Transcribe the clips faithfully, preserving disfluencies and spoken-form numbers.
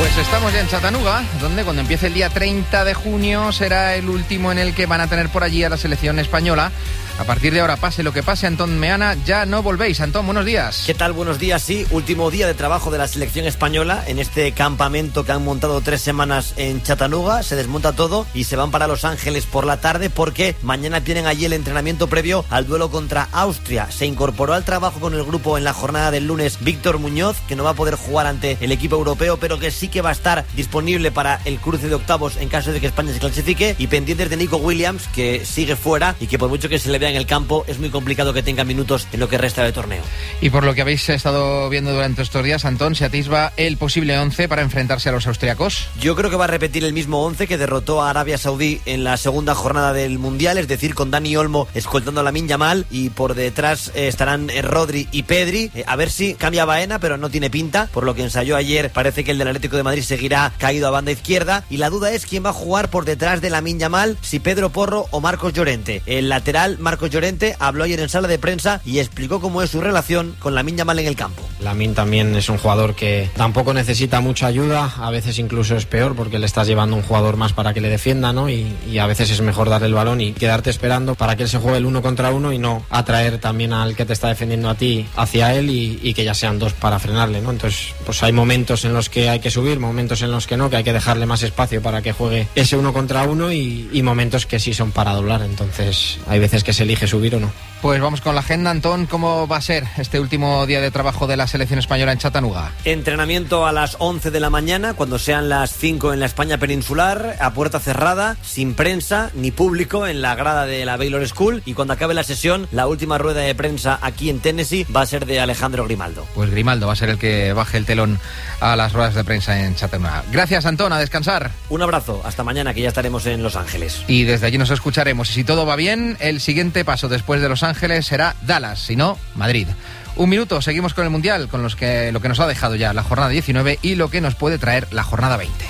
Pues estamos ya en Chattanooga, donde cuando empiece el día treinta de junio será el último en el que van a tener por allí a la selección española. A partir de ahora, pase lo que pase, Antón Meana, ya no volvéis. Antón, buenos días. ¿Qué tal? Buenos días, sí. Último día de trabajo de la selección española en este campamento que han montado tres semanas en Chattanooga. Se desmonta todo y se van para Los Ángeles por la tarde porque mañana tienen allí el entrenamiento previo al duelo contra Austria. Se incorporó al trabajo con el grupo en la jornada del lunes Víctor Muñoz, que no va a poder jugar ante el equipo europeo, pero que sí que va a estar disponible para el cruce de octavos en caso de que España se clasifique, y pendientes de Nico Williams, que sigue fuera y que por mucho que se le vea en el campo es muy complicado que tenga minutos en lo que resta de torneo. Y por lo que habéis estado viendo durante estos días, Antón, se atisba el posible once para enfrentarse a los austriacos. Yo creo que va a repetir el mismo once que derrotó a Arabia Saudí en la segunda jornada del Mundial, es decir, con Dani Olmo escoltando a Lamine Yamal, y por detrás eh, estarán eh, Rodri y Pedri, eh, a ver si cambia Baena, pero no tiene pinta, por lo que ensayó ayer. Parece que el del Atlético de Madrid seguirá caído a banda izquierda, y la duda es quién va a jugar por detrás de Lamine Yamal, si Pedro Porro o Marcos Llorente. El lateral Marcos Llorente habló ayer en sala de prensa y explicó cómo es su relación con Lamine Yamal en el campo. Lamine también es un jugador que tampoco necesita mucha ayuda, a veces incluso es peor porque le estás llevando un jugador más para que le defienda, ¿no? Y, y a veces es mejor darle el balón y quedarte esperando para que él se juegue el uno contra uno y no atraer también al que te está defendiendo a ti hacia él y, y que ya sean dos para frenarle, ¿no? Entonces, pues hay momentos en los que hay que subir, momentos en los que no, que hay que dejarle más espacio para que juegue ese uno contra uno y, y momentos que sí son para doblar. Entonces, hay veces que se elige subir o no. Pues vamos con la agenda, Antón. ¿Cómo va a ser este último día de trabajo de la selección española en Chattanooga? Entrenamiento a las once de la mañana, cuando sean las cinco en la España peninsular, a puerta cerrada, sin prensa ni público, en la grada de la Baylor School, y cuando acabe la sesión, la última rueda de prensa aquí en Tennessee va a ser de Alejandro Grimaldo. Pues Grimaldo va a ser el que baje el telón a las ruedas de prensa en Chattanooga. Gracias, Antón, a descansar. Un abrazo, hasta mañana, que ya estaremos en Los Ángeles. Y desde allí nos escucharemos, y si todo va bien, el siguiente paso después de Los Ángeles Ángeles será Dallas, si no, Madrid. Un minuto, seguimos con el Mundial, con los que, lo que nos ha dejado ya la jornada diecinueve y lo que nos puede traer la jornada veinte.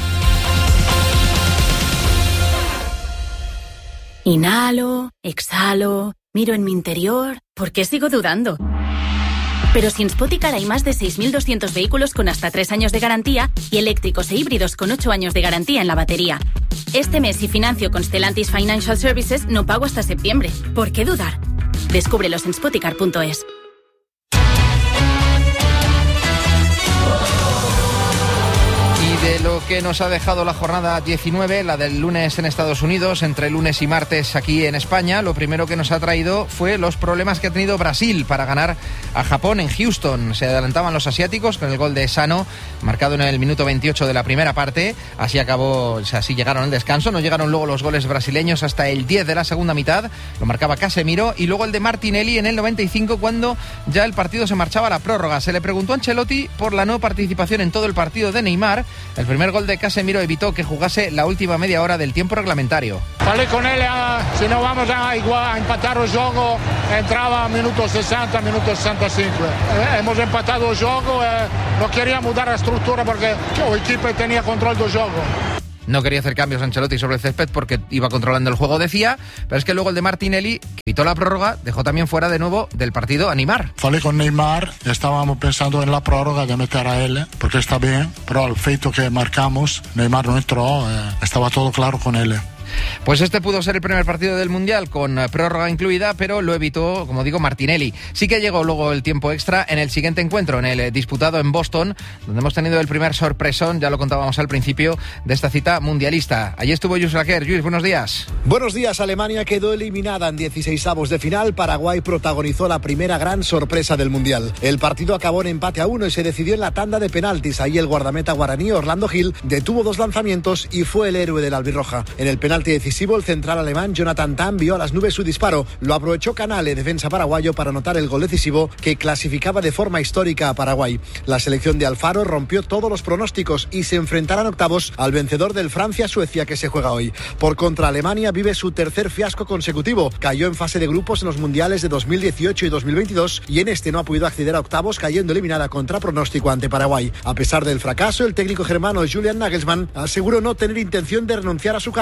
Inhalo, exhalo, miro en mi interior. ¿Por qué sigo dudando? Pero si en Spoticar hay más de seis mil doscientos vehículos con hasta tres años de garantía y eléctricos e híbridos con ocho años de garantía en la batería. Este mes, si financio con Stellantis Financial Services, no pago hasta septiembre. ¿Por qué dudar? Descúbrelos en spoticar punto es. De lo que nos ha dejado la jornada diecinueve, la del lunes en Estados Unidos, entre lunes y martes aquí en España, lo primero que nos ha traído fue los problemas que ha tenido Brasil para ganar a Japón en Houston. Se adelantaban los asiáticos con el gol de Sano, marcado en el minuto veintiocho de la primera parte. Así acabó, o sea, así llegaron al descanso. No llegaron luego los goles brasileños hasta el diez de la segunda mitad. Lo marcaba Casemiro, y luego el de Martinelli en el noventa y cinco, cuando ya el partido se marchaba a la prórroga. Se le preguntó a Ancelotti por la no participación en todo el partido de Neymar. El primer gol de Casemiro evitó que jugase la última media hora del tiempo reglamentario. Falei con él, uh, si no vamos a, igual, a empatar el juego, entraba a minutos sesenta, minutos sesenta y cinco. Eh, hemos empatado el juego, eh, no quería mudar la estructura porque el equipo tenía control del juego. No quería hacer cambios Ancelotti sobre el césped porque iba controlando el juego, decía, pero es que luego el de Martinelli, que quitó la prórroga, dejó también fuera de nuevo del partido a Neymar. Falei con Neymar, estábamos pensando en la prórroga de meter a él, porque está bien, pero al feito que marcamos, Neymar no entró, eh, estaba todo claro con él. Pues este pudo ser el primer partido del Mundial con prórroga incluida, pero lo evitó, como digo, Martinelli. Sí que llegó luego el tiempo extra en el siguiente encuentro, en el disputado en Boston, donde hemos tenido el primer sorpresón, ya lo contábamos al principio, de esta cita mundialista. Allí estuvo Lluís Raquer. Lluís, buenos días. Buenos días. Alemania quedó eliminada en dieciseisavos de final. Paraguay protagonizó la primera gran sorpresa del Mundial. El partido acabó en empate a uno y se decidió en la tanda de penaltis. Ahí el guardameta guaraní Orlando Gil detuvo dos lanzamientos y fue el héroe del albirroja. En el penalti decisivo, el central alemán Jonathan Tah envió a las nubes su disparo. Lo aprovechó Canale, defensa paraguayo, para anotar el gol decisivo que clasificaba de forma histórica a Paraguay. La selección de Alfaro rompió todos los pronósticos y se enfrentará en octavos al vencedor del Francia-Suecia, que se juega hoy. Por contra, Alemania vive su tercer fiasco consecutivo. Cayó en fase de grupos en los mundiales de dos mil dieciocho y dos mil veintidós y en este no ha podido acceder a octavos, cayendo eliminada contra pronóstico ante Paraguay. A pesar del fracaso, el técnico germano Julian Nagelsmann aseguró no tener intención de renunciar a su cargo, de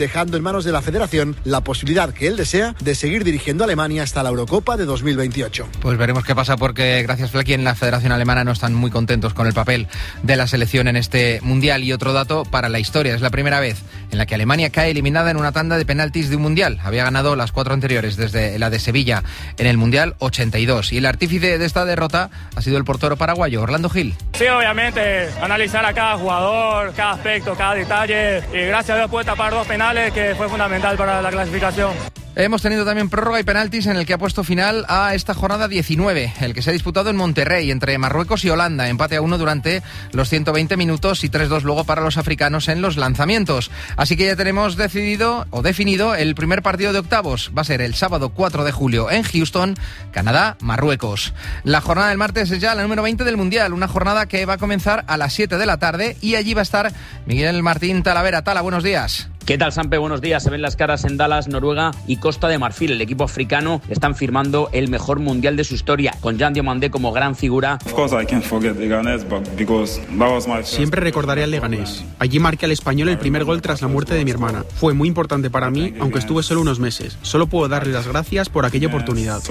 dejando en manos de la federación la posibilidad que él desea de seguir dirigiendo a Alemania hasta la Eurocopa de dos mil veintiocho. Pues veremos qué pasa, porque gracias Flecky, en la Federación Alemana no están muy contentos con el papel de la selección en este Mundial. Y otro dato para la historia, es la primera vez en la que Alemania cae eliminada en una tanda de penaltis de un Mundial. Había ganado las cuatro anteriores, desde la de Sevilla en el Mundial ochenta y dos. Y el artífice de esta derrota ha sido el portero paraguayo, Orlando Gil. Sí, obviamente, analizar a cada jugador, cada aspecto, cada detalle. Y gracias a Dios pude tapar dos penales, que fue fundamental para la clasificación. Hemos tenido también prórroga y penaltis en el que ha puesto final a esta jornada diecinueve, el que se ha disputado en Monterrey entre Marruecos y Holanda. Empate a uno durante los ciento veinte minutos y tres dos luego para los africanos en los lanzamientos. Así que ya tenemos decidido o definido el primer partido de octavos. Va a ser el sábado cuatro de julio en Houston, Canadá, Marruecos. La jornada del martes es ya la número veinte del Mundial, una jornada que va a comenzar a las siete de la tarde y allí va a estar Miguel Martín Talavera. Tala, buenos días. ¿Qué tal, Sampe? Buenos días. Se ven las caras en Dallas, Noruega y Costa de Marfil. El equipo africano están firmando el mejor mundial de su historia, con Jean Diomandé como gran figura. Siempre recordaré al Leganés. Allí marqué al Español el primer gol tras la muerte de mi hermana. Fue muy importante para mí, aunque estuve solo unos meses. Solo puedo darle las gracias por aquella oportunidad.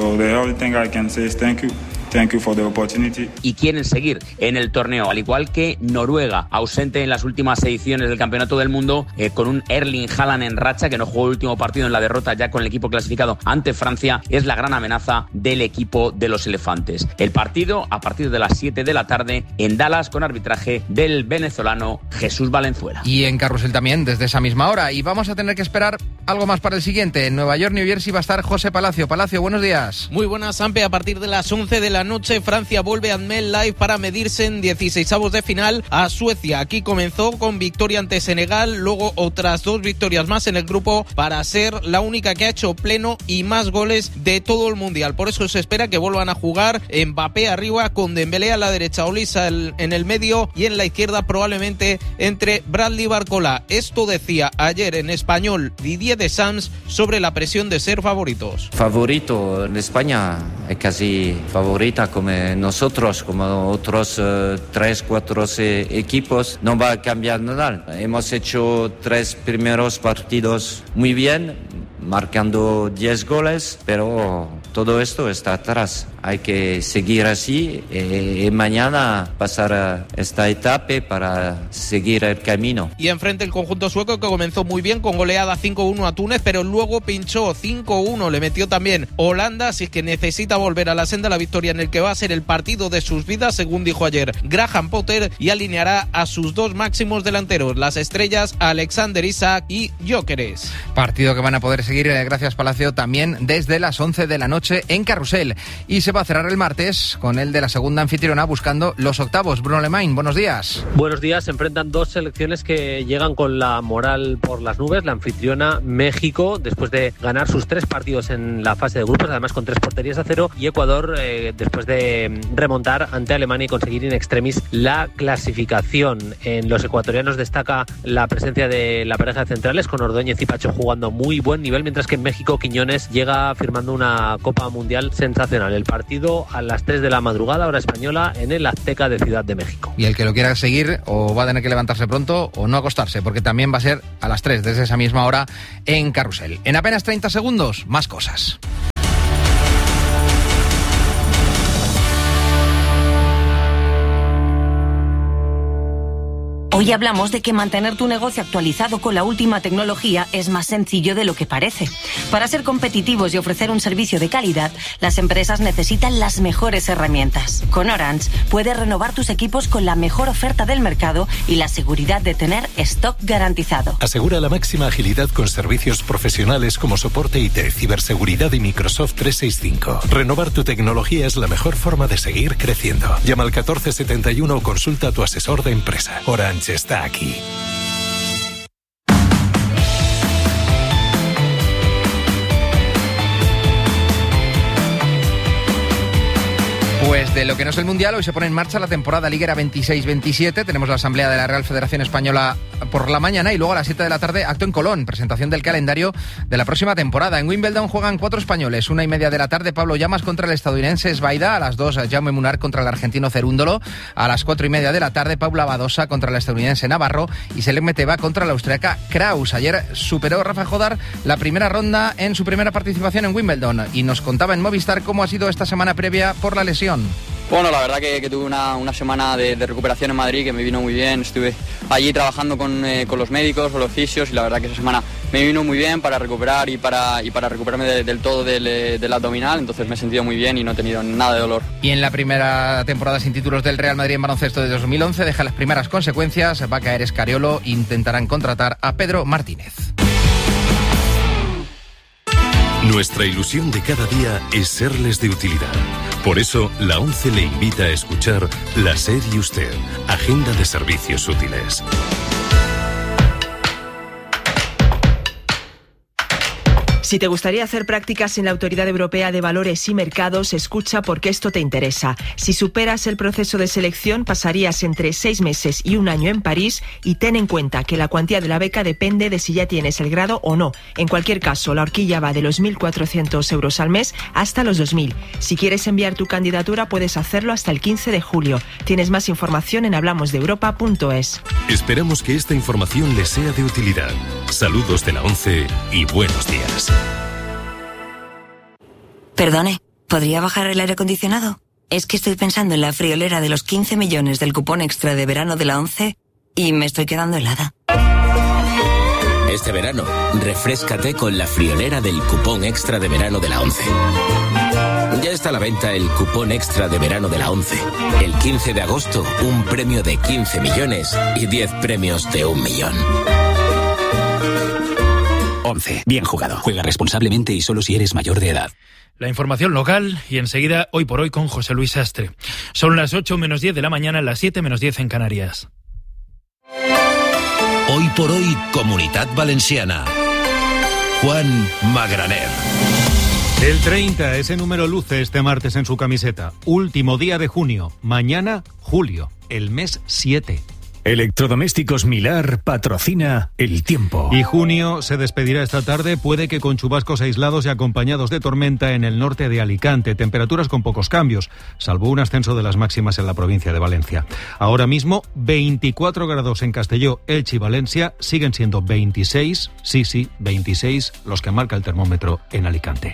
Y quieren seguir en el torneo, al igual que Noruega, ausente en las últimas ediciones del Campeonato del Mundo, eh, con un Erling Haaland en racha, que no jugó el último partido en la derrota ya con el equipo clasificado ante Francia. Es la gran amenaza del equipo de los elefantes. El partido a partir de las siete de la tarde en Dallas, con arbitraje del venezolano Jesús Valenzuela. Y en Carrusel también desde esa misma hora. Y vamos a tener que esperar algo más para el siguiente. En Nueva York, New Jersey va a estar José Palacio. Palacio, buenos días. Muy buenas, Sampe. A partir de las once de la noche, Francia vuelve a MetLife para medirse en dieciseisavos de final a Suecia. Aquí comenzó con victoria ante Senegal, luego otras dos victorias más en el grupo para ser la única que ha hecho pleno y más goles de todo el Mundial. Por eso se espera que vuelvan a jugar Mbappé arriba, con Dembélé a la derecha, Olisa en el medio y en la izquierda probablemente entre Bradley y Barcola. Esto decía ayer en español Didier Deschamps sobre la presión de ser favoritos. Favorito en España es casi favorita como nosotros, como otros eh, tres, cuatro eh, equipos. No va a cambiar nada. Hemos hecho tres primeros partidos muy bien, marcando diez goles, pero todo esto está atrás. Hay que seguir así y, y mañana pasar esta etapa para seguir el camino. Y enfrente el conjunto sueco, que comenzó muy bien con goleada cinco uno a Túnez, pero luego pinchó cinco uno, le metió también Holanda, así que necesita volver a la senda la victoria en el que va a ser el partido de sus vidas, según dijo ayer Graham Potter, y alineará a sus dos máximos delanteros, las estrellas Alexander Isak y Gyökeres. Partido que van a poder seguir, gracias Palacio, también desde las once de la noche en Carrusel. Y se va a cerrar el martes con el de la segunda anfitriona buscando los octavos. Bruno Lemain, buenos días. Buenos días. Se enfrentan dos selecciones que llegan con la moral por las nubes. La anfitriona México, después de ganar sus tres partidos en la fase de grupos, además con tres porterías a cero, y Ecuador, eh, después de remontar ante Alemania y conseguir in extremis la clasificación. En los ecuatorianos destaca la presencia de la pareja de centrales, con Ordóñez y Pacho jugando a muy buen nivel, mientras que en México Quiñones llega firmando una Copa Mundial sensacional. El partido a las tres de la madrugada, hora española, en el Azteca de Ciudad de México. Y el que lo quiera seguir o va a tener que levantarse pronto o no acostarse, porque también va a ser a las tres, desde esa misma hora, en Carrusel. En apenas treinta segundos, más cosas. Hoy hablamos de que mantener tu negocio actualizado con la última tecnología es más sencillo de lo que parece. Para ser competitivos y ofrecer un servicio de calidad, las empresas necesitan las mejores herramientas. Con Orange puedes renovar tus equipos con la mejor oferta del mercado y la seguridad de tener stock garantizado. Asegura la máxima agilidad con servicios profesionales como soporte I T, ciberseguridad y Microsoft trescientos sesenta y cinco. Renovar tu tecnología es la mejor forma de seguir creciendo. Llama al catorce setenta y uno o consulta a tu asesor de empresa. Orange está aquí. Pues de lo que no es el Mundial, hoy se pone en marcha la temporada liguera veintiséis veintisiete. Tenemos la asamblea de la Real Federación Española por la mañana y luego a las siete de la tarde acto en Colón, presentación del calendario de la próxima temporada. En Wimbledon juegan cuatro españoles. Una y media de la tarde Pablo Llamas contra el estadounidense Sbaida. A las dos Jaume Munar contra el argentino Cerúndolo. A las cuatro y media de la tarde Paula Badosa contra el estadounidense Navarro y Selem Meteva contra la austriaca Kraus. Ayer superó Rafa Jodar la primera ronda en su primera participación en Wimbledon y nos contaba en Movistar cómo ha sido esta semana previa por la lesión. Bueno, la verdad que, que tuve una, una semana de, de recuperación en Madrid que me vino muy bien. Estuve allí trabajando con, eh, con los médicos, con los fisios, y la verdad que esa semana me vino muy bien para recuperar y para, y para recuperarme de, del todo del, del abdominal. Entonces me he sentido muy bien y no he tenido nada de dolor. Y en la primera temporada sin títulos del Real Madrid en baloncesto de dos mil once deja las primeras consecuencias. Va a caer Escariolo. Intentarán contratar a Pedro Martínez. Nuestra ilusión de cada día es serles de utilidad. Por eso, la ONCE le invita a escuchar La SER y Usted, Agenda de Servicios Útiles. Si te gustaría hacer prácticas en la Autoridad Europea de Valores y Mercados, escucha porque esto te interesa. Si superas el proceso de selección, pasarías entre seis meses y un año en París y ten en cuenta que la cuantía de la beca depende de si ya tienes el grado o no. En cualquier caso, la horquilla va de los mil cuatrocientos euros al mes hasta los dos mil. Si quieres enviar tu candidatura, puedes hacerlo hasta el quince de julio. Tienes más información en hablamos de europa punto es. Esperamos que esta información les sea de utilidad. Saludos de la ONCE y buenos días. Perdone, ¿podría bajar el aire acondicionado? Es que estoy pensando en la friolera de los quince millones del cupón extra de verano de la ONCE y me estoy quedando helada. Este verano, refréscate con la friolera del cupón extra de verano de la ONCE. Ya está a la venta el cupón extra de verano de la ONCE. El quince de agosto, un premio de quince millones y diez premios de un millón. ONCE. Bien jugado. Juega responsablemente y solo si eres mayor de edad. La información local y enseguida Hoy por Hoy con José Luis Sastre. Son las ocho menos diez de la mañana, las siete menos diez en Canarias. Hoy por Hoy, Comunitat Valenciana. Juan Magraner. El treinta, ese número luce este martes en su camiseta. Último día de junio. Mañana, julio. El mes siete. Electrodomésticos Milar patrocina El Tiempo. Y junio se despedirá esta tarde, puede que con chubascos aislados y acompañados de tormenta en el norte de Alicante. Temperaturas con pocos cambios, salvo un ascenso de las máximas en la provincia de Valencia. Ahora mismo, veinticuatro grados en Castelló, Elche y Valencia, siguen siendo veintiséis, sí, sí, veintiséis los que marca el termómetro en Alicante.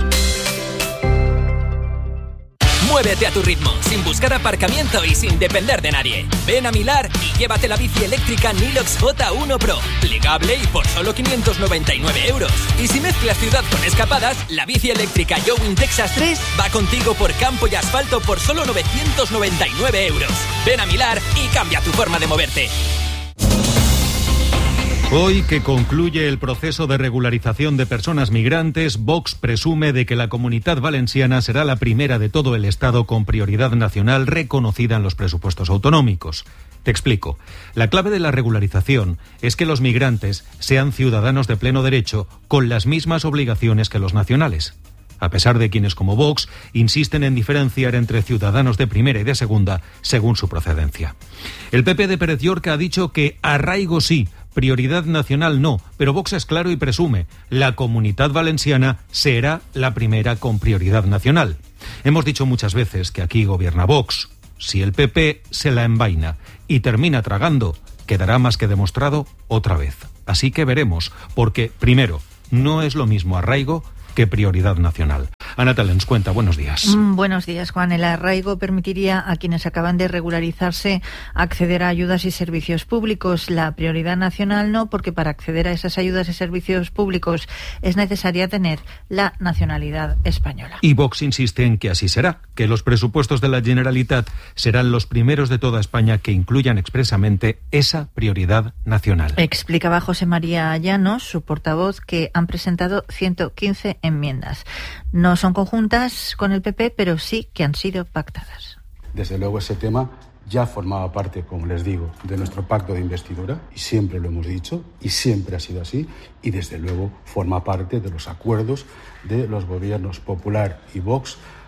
Muévete a tu ritmo, sin buscar aparcamiento y sin depender de nadie. Ven a Milar y llévate la bici eléctrica Nilox J uno Pro, plegable y por solo quinientos noventa y nueve euros. Y si mezclas ciudad con escapadas, la bici eléctrica Yowin Texas tres va contigo por campo y asfalto por solo novecientos noventa y nueve euros. Ven a Milar y cambia tu forma de moverte. Hoy que concluye el proceso de regularización de personas migrantes, Vox presume de que la Comunitat Valenciana será la primera de todo el Estado con prioridad nacional reconocida en los presupuestos autonómicos. Te explico. La clave de la regularización es que los migrantes sean ciudadanos de pleno derecho con las mismas obligaciones que los nacionales. A pesar de quienes como Vox insisten en diferenciar entre ciudadanos de primera y de segunda según su procedencia. El P P de Pérez Llorca ha dicho que arraigo sí, prioridad nacional no, pero Vox es claro y presume, la Comunitat Valenciana será la primera con prioridad nacional. Hemos dicho muchas veces que aquí gobierna Vox. Si el P P se la envaina y termina tragando, quedará más que demostrado otra vez. Así que veremos, porque, primero, no es lo mismo arraigo que prioridad nacional. Ana Talens cuenta, buenos días. Mm, buenos días, Juan. El arraigo permitiría a quienes acaban de regularizarse acceder a ayudas y servicios públicos. La prioridad nacional no, porque para acceder a esas ayudas y servicios públicos es necesaria tener la nacionalidad española. Y Vox insiste en que así será, que los presupuestos de la Generalitat serán los primeros de toda España que incluyan expresamente esa prioridad nacional. Explicaba José María Llanos, su portavoz, que han presentado ciento quince enmiendas. No son conjuntas con el P P, pero sí que han sido pactadas. Desde luego ese tema ya formaba parte, como les digo, de nuestro pacto de investidura y siempre lo hemos dicho y siempre ha sido así y desde luego forma parte de los acuerdos de los gobiernos Popular y Vox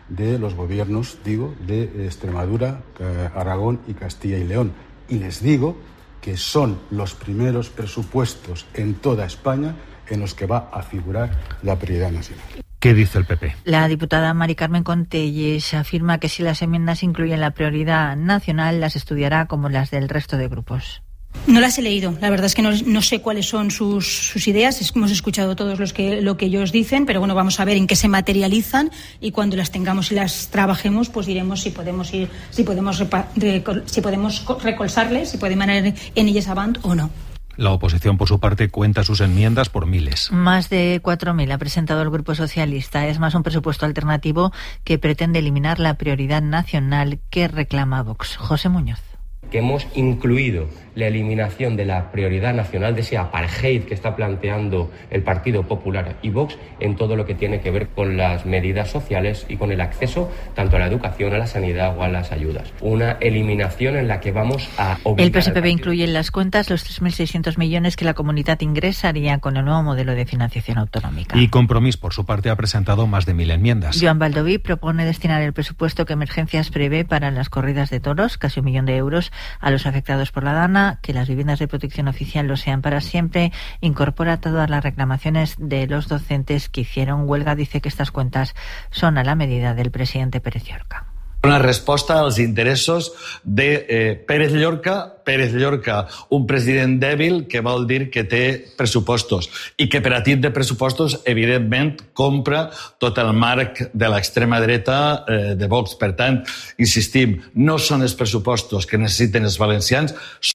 de los gobiernos, digo, de Extremadura, Aragón y Castilla y León. Y les digo que son los primeros presupuestos en toda España en los que va a figurar la prioridad nacional. ¿Qué dice el P P? La diputada Mari Carmen Contelles afirma que si las enmiendas incluyen la prioridad nacional, las estudiará como las del resto de grupos. No las he leído, la verdad es que no, no sé cuáles son sus, sus ideas, es, hemos escuchado todos los que, lo que ellos dicen, pero bueno, vamos a ver en qué se materializan y cuando las tengamos y las trabajemos, pues diremos si podemos ir, si podemos, repa, recol, si podemos recolzarles, si podemos ir en ellas avant o no. La oposición, por su parte, cuenta sus enmiendas por miles. Más de cuatro mil ha presentado el Grupo Socialista. Es más un presupuesto alternativo que pretende eliminar la prioridad nacional que reclama Vox. José Muñoz. Que hemos incluido la eliminación de la prioridad nacional, de ese apartheid que está planteando el Partido Popular y Vox en todo lo que tiene que ver con las medidas sociales y con el acceso tanto a la educación, a la sanidad o a las ayudas. Una eliminación en la que vamos a obligar... El P S P B incluye en las cuentas los tres mil seiscientos millones que la comunidad ingresaría con el nuevo modelo de financiación autonómica. Y Compromís, por su parte, ha presentado más de mil enmiendas. Joan Baldoví propone destinar el presupuesto que Emergencias prevé para las corridas de toros, casi un millón de euros, a los afectados por la Dana, que las viviendas de protección oficial lo sean para siempre, incorpora todas las reclamaciones de los docentes que hicieron huelga. Dice que estas cuentas son a la medida del presidente Pérez Llorca. Una resposta als interessos de eh, Pérez Llorca. Pérez Llorca, un president dèbil que vol dir que té pressupostos i que per a tip de pressupostos, evidentment, compra tot el marc de l'extrema dreta eh, de Vox. Per tant, insistim, no són els pressupostos que necessiten els valencians.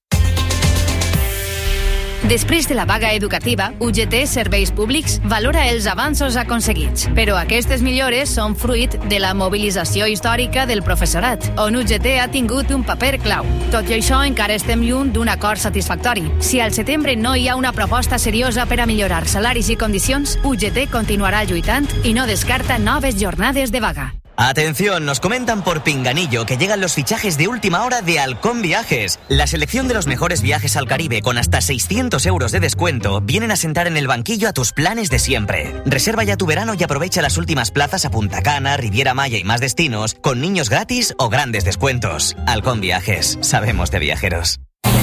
Després de la vaga educativa, U G T Serveis Públics valora els avanços aconseguits, però aquestes millores són fruit de la mobilització històrica del professorat, on U G T ha tingut un paper clau. Tot i això, encara estem lluny d'un acord satisfactori. Si al setembre no hi ha una proposta seriosa per a millorar salaris i condicions, U G T continuarà lluitant i no descarta noves jornades de vaga. Atención, nos comentan por Pinganillo que llegan los fichajes de última hora de Halcón Viajes. La selección de los mejores viajes al Caribe con hasta seiscientos euros de descuento vienen a sentar en el banquillo a tus planes de siempre. Reserva ya tu verano y aprovecha las últimas plazas a Punta Cana, Riviera Maya y más destinos con niños gratis o grandes descuentos. Halcón Viajes, sabemos de viajeros.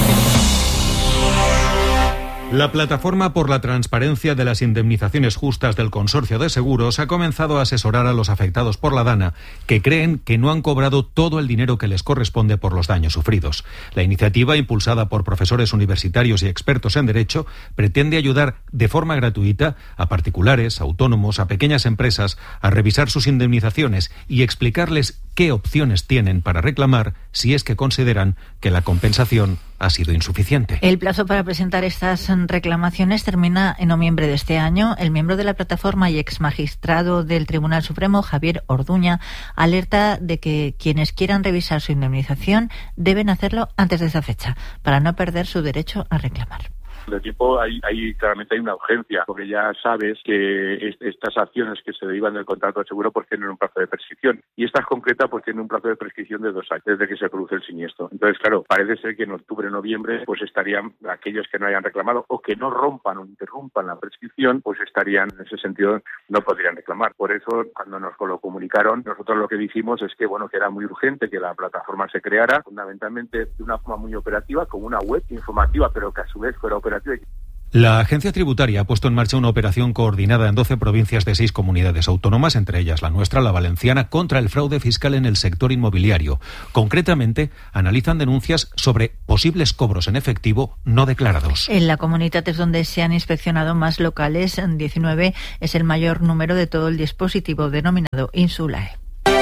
La Plataforma por la Transparencia de las Indemnizaciones Justas del Consorcio de Seguros ha comenzado a asesorar a los afectados por la Dana, que creen que no han cobrado todo el dinero que les corresponde por los daños sufridos. La iniciativa, impulsada por profesores universitarios y expertos en Derecho, pretende ayudar de forma gratuita a particulares, autónomos, a pequeñas empresas a revisar sus indemnizaciones y explicarles qué opciones tienen para reclamar si es que consideran que la compensación ha sido insuficiente. El plazo para presentar estas reclamaciones termina en noviembre de este año. El miembro de la plataforma y ex magistrado del Tribunal Supremo, Javier Orduña, alerta de que quienes quieran revisar su indemnización deben hacerlo antes de esa fecha para no perder su derecho a reclamar. De tiempo hay, hay claramente hay una urgencia, porque ya sabes que est- estas acciones que se derivan del contrato de seguro pues tienen un plazo de prescripción, y estas concretas pues tienen un plazo de prescripción de dos años desde que se produce el siniestro. Entonces, claro, parece ser que en octubre, noviembre, pues estarían aquellos que no hayan reclamado o que no rompan o interrumpan la prescripción, pues estarían, en ese sentido, no podrían reclamar. Por eso, cuando nos lo comunicaron, nosotros lo que dijimos es que, bueno, que era muy urgente que la plataforma se creara, fundamentalmente de una forma muy operativa, como una web informativa, pero que a su vez fuera operativa. La agencia tributaria ha puesto en marcha una operación coordinada en doce provincias de seis comunidades autónomas, entre ellas la nuestra, la valenciana, contra el fraude fiscal en el sector inmobiliario. Concretamente, analizan denuncias sobre posibles cobros en efectivo no declarados. En la comunidad es donde se han inspeccionado más locales, diecinueve es el mayor número de todo el dispositivo denominado Insulae.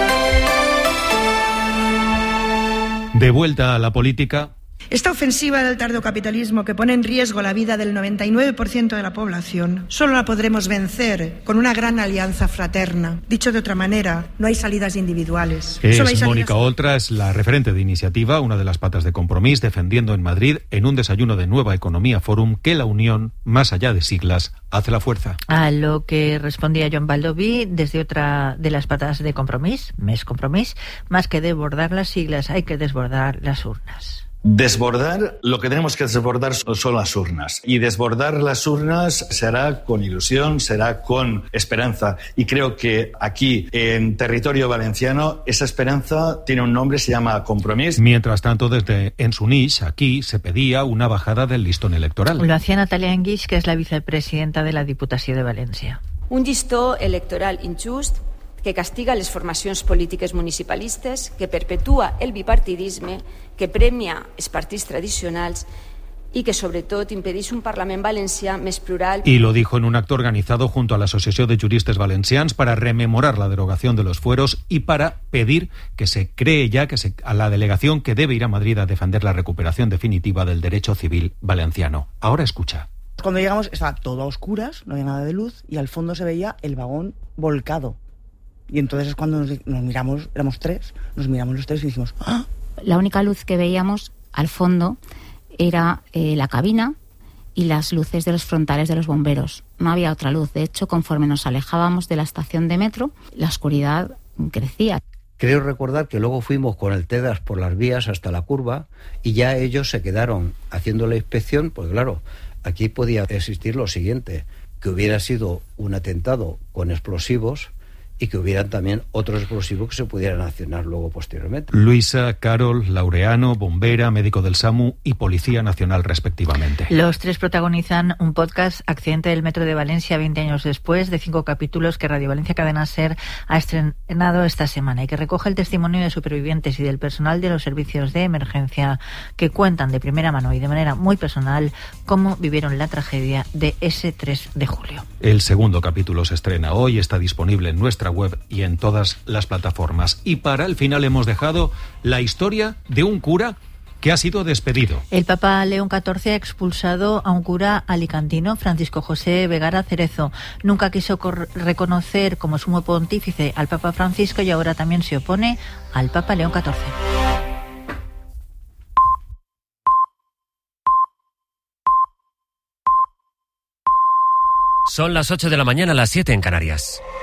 De vuelta a la política. Esta ofensiva del tardocapitalismo que pone en riesgo la vida del noventa y nueve por ciento de la población solo la podremos vencer con una gran alianza fraterna. Dicho de otra manera, no hay salidas individuales. Es solo hay salidas... Mónica Oltra, es la referente de Iniciativa, una de las patas de Compromís, defendiendo en Madrid, en un desayuno de Nueva Economía Forum, que la unión, más allá de siglas, hace la fuerza. A lo que respondía Joan Baldoví desde otra de las patas de Compromís, Més Compromís, más que desbordar las siglas, hay que desbordar las urnas. Desbordar, lo que tenemos que desbordar son las urnas. Y desbordar las urnas será con ilusión, será con esperanza. Y creo que aquí, en territorio valenciano, esa esperanza tiene un nombre, se llama Compromís. Mientras tanto, desde Ensunix, aquí, se pedía una bajada del listón electoral. Lo hacía Natalia Enguix, que es la vicepresidenta de la Diputació de València. Un llistó electoral injust que castiga les formacions polítiques municipalistes, que perpetua el bipartidisme, que premia els partits tradicionals y que sobretot impedeix un Parlament valencià més plural. Y lo dijo en un acto organizado junto a la Asociación de Juristes Valencians para rememorar la derogación de los fueros y para pedir que se cree ya que se, a la delegación que debe ir a Madrid a defender la recuperación definitiva del derecho civil valenciano. Ahora escucha. Cuando llegamos estaba todo a oscuras, no había nada de luz y al fondo se veía el vagón volcado. Y entonces es cuando nos, nos miramos, éramos tres, nos miramos los tres y dijimos ¡ah! La única luz que veíamos al fondo era eh, la cabina y las luces de los frontales de los bomberos. No había otra luz. De hecho, conforme nos alejábamos de la estación de metro, la oscuridad crecía. Creo recordar que luego fuimos con el TEDAS por las vías hasta la curva y ya ellos se quedaron haciendo la inspección, pues claro, aquí podía existir lo siguiente, que hubiera sido un atentado con explosivos y que hubieran también otros explosivos que se pudieran accionar luego posteriormente. Luisa, Carol, Laureano, bombera, médico del SAMU y Policía Nacional respectivamente. Los tres protagonizan un podcast, Accidente del Metro de Valencia, veinte años después, de cinco capítulos que Radio Valencia Cadena Ser ha estrenado esta semana y que recoge el testimonio de supervivientes y del personal de los servicios de emergencia que cuentan de primera mano y de manera muy personal cómo vivieron la tragedia de ese tres de julio. El segundo capítulo se estrena hoy, está disponible en nuestra web y en todas las plataformas. Y para el final hemos dejado la historia de un cura que ha sido despedido. El Papa León catorce ha expulsado a un cura alicantino, Francisco José Vegara Cerezo. Nunca quiso reconocer como sumo pontífice al Papa Francisco y ahora también se opone al Papa León catorce. Son las ocho de la mañana, las siete en Canarias.